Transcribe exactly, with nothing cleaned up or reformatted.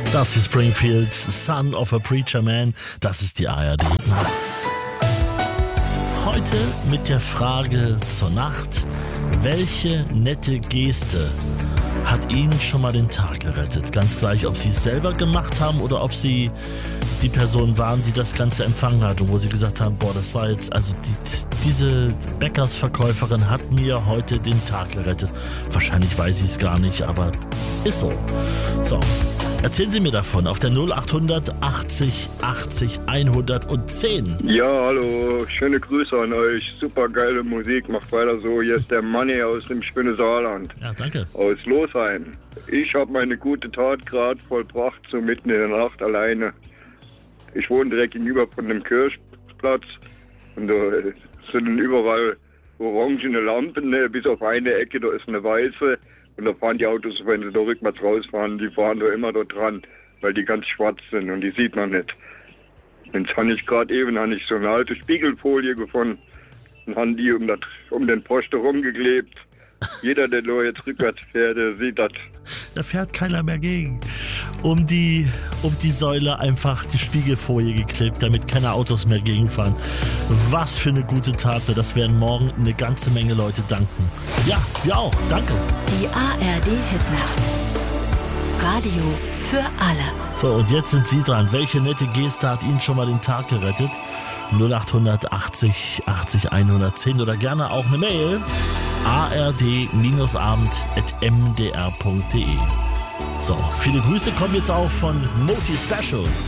Das ist Springfield, Son of a Preacher Man. Das ist die A R D-Nacht. Heute mit der Frage zur Nacht: Welche nette Geste hat Ihnen schon mal den Tag gerettet? Ganz gleich, ob Sie es selber gemacht haben oder ob Sie die Person waren, die das Ganze empfangen hat und wo Sie gesagt haben, boah, das war jetzt, also die, diese Bäckersverkäuferin hat mir heute den Tag gerettet. Wahrscheinlich weiß ich es gar nicht, aber ist so. So. Erzählen Sie mir davon auf der null acht achtzig achtzig hundertzehn. Ja, hallo, schöne Grüße an euch. Super geile Musik, macht weiter so. Hier ist der Manni aus dem schönen Saarland. Ja, danke. Aus Losheim. Ich habe meine gute Tat gerade vollbracht, so mitten in der Nacht alleine. Ich wohne direkt gegenüber von einem Kirchplatz und da sind überall orangene Lampen, ne? Bis auf eine Ecke, da ist eine weiße. Und da fahren die Autos, wenn sie da rückwärts rausfahren, die fahren da immer da dran, weil die ganz schwarz sind und die sieht man nicht. Und jetzt habe ich gerade eben habe ich so eine alte Spiegelfolie gefunden und haben die um, das, um den Posten rumgeklebt. Jeder, der da jetzt rückwärts fährt, der sieht das. Da fährt keiner mehr gegen. Um die, um die Säule einfach die Spiegelfolie geklebt, damit keine Autos mehr gegenfahren. Was für eine gute Tat. Das werden morgen eine ganze Menge Leute danken. Ja, wir auch. Danke. Die A R D-Hitnacht. Radio für alle. So, und jetzt sind Sie dran. Welche nette Geste hat Ihnen schon mal den Tag gerettet? null acht achtzig achtzig hundertzehn oder gerne auch eine Mail. a r d abend at m d r punkt d e. So, viele Grüße kommen jetzt auch von Moti Special.